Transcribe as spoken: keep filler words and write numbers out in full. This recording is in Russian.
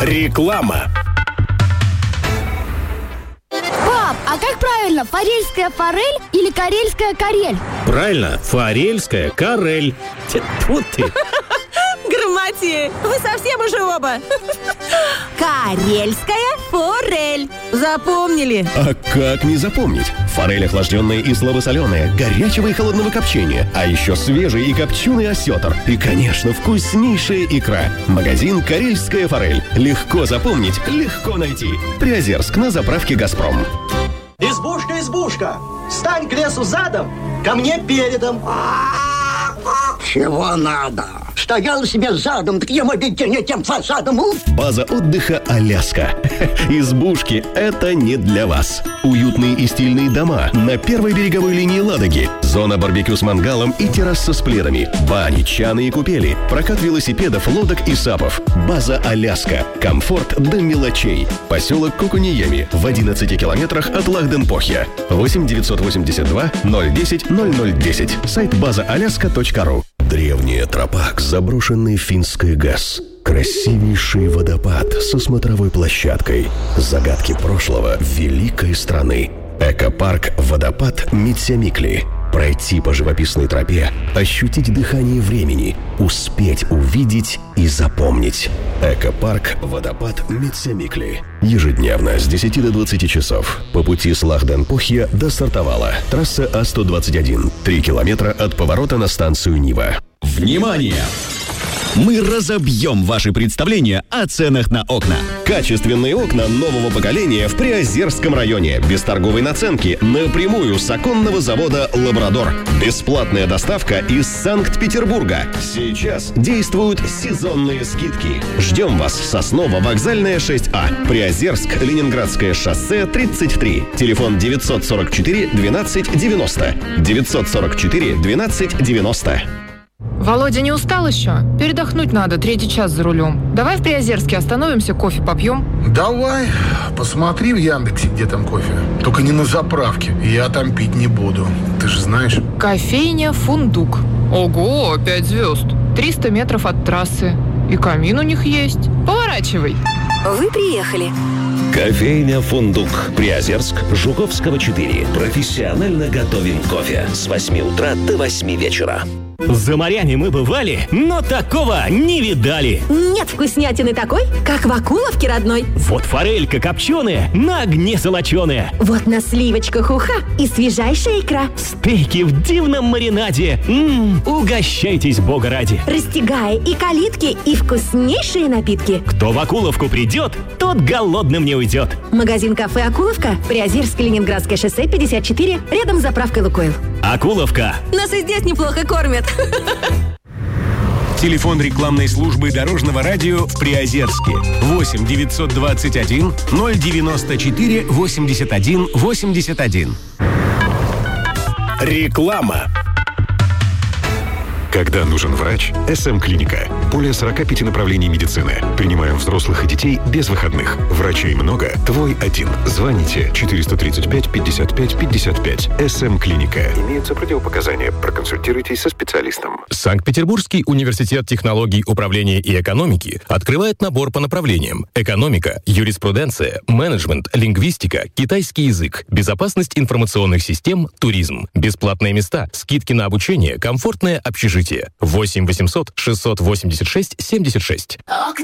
Реклама. Пап, а как правильно, форельская форель или карельская карель? Правильно, форельская карель. Тьфу ты. Грамотеи, вы совсем уже оба. Карельская форель. Запомнили? А как не запомнить? Форель охлажденная и слабосоленая, горячего и холодного копчения, а еще свежий и копченый осетр. И, конечно, вкуснейшая икра. Магазин «Карельская форель». Легко запомнить, легко найти. Приозерск, на заправке «Газпром». Избушка, избушка, стань к лесу задом, ко мне передом. Чего надо? Стоял себе задом, так ему ведь не тем фасадом. База отдыха «Аляска». Избушки – это не для вас. Уютные и стильные дома на первой береговой линии Ладоги. Зона барбекю с мангалом и терраса с пледами. Бани, чаны и купели. Прокат велосипедов, лодок и сапов. База «Аляска». Комфорт до мелочей. Поселок Кукуниями в одиннадцати километрах от Лахденпохья. восемь девятьсот восемьдесят два ноль десять ноль ноль десять. Сайт база аляска точка ру. Древняя тропа к заброшенной финской ГЭС. Красивейший водопад со смотровой площадкой. Загадки прошлого великой страны. Экопарк «Водопад Митсямикли». Пройти по живописной тропе, ощутить дыхание времени, успеть увидеть и запомнить. Экопарк «Водопад Митсямикли». Ежедневно с десяти до двадцати часов. По пути с Лахденпохья до Сартовала. Трасса А сто двадцать один. Три километра от поворота на станцию Нива. Внимание! Мы разобьем ваши представления о ценах на окна. Качественные окна нового поколения в Приозерском районе. Без торговой наценки. Напрямую с оконного завода «Лабрадор». Бесплатная доставка из Санкт-Петербурга. Сейчас действуют сезонные скидки. Ждем вас. Сосново, Вокзальная, шесть А. Приозерск, Ленинградское шоссе, тридцать три. Телефон девятьсот сорок четыре двенадцать девяносто. девятьсот сорок четыре двенадцать девяносто. Володя, не устал еще? Передохнуть надо, третий час за рулем. Давай в Приозерске остановимся, кофе попьем. Давай, посмотри в Яндексе, где там кофе. Только не на заправке, я там пить не буду. Ты же знаешь. Кофейня «Фундук». Ого, пять звезд. триста метров от трассы. И камин у них есть. Поворачивай. Вы приехали. Кофейня «Фундук». Приозерск, Жуковского, четыре. Профессионально готовим кофе с восьми утра до восьми вечера. За морями мы бывали, но такого не видали. Нет вкуснятины такой, как в Акуловке родной. Вот форелька копченая, на огне золоченая. Вот на сливочках уха и свежайшая икра. Стейки в дивном маринаде. М-м, угощайтесь, бога ради. Растягая и калитки, и вкуснейшие напитки. Кто в Акуловку придет, тот голодным не уйдет. Магазин-кафе «Акуловка», Приозерское, Ленинградское шоссе, пятьдесят четыре, рядом с заправкой «Лукойл». Акуловка. Нас и здесь неплохо кормят. Телефон рекламной службы Дорожного радио в Приозерске. восемь девятьсот двадцать один ноль девяносто четыре восемьдесят один восемьдесят один. Реклама. Когда нужен врач, эс эм-клиника. Более сорок пять направлений медицины. Принимаем взрослых и детей без выходных. Врачей много, твой один. Звоните четыреста тридцать пять пятьдесят пять пятьдесят пять. эс эм-клиника. Имеются противопоказания. Проконсультируйтесь со специалистом. Санкт-Петербургский университет технологий управления и экономики открывает набор по направлениям: экономика, юриспруденция, менеджмент, лингвистика, китайский язык, безопасность информационных систем, туризм. Бесплатные места, скидки на обучение, комфортное общежитие. восемь восемьсот шестьсот восемьдесят шесть семьдесят шесть.